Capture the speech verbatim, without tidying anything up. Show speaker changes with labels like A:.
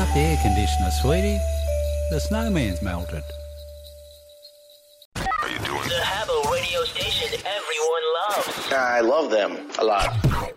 A: the air conditioner, sweetie. The snowman's melted.
B: Are you doing?
C: The Habbo radio station everyone loves.
D: I love them a lot.